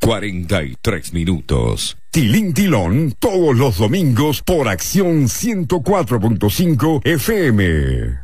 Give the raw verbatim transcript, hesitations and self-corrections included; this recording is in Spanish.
cuarenta y tres minutos. Tilín Tilón, todos los domingos por Acción ciento cuatro punto cinco F M.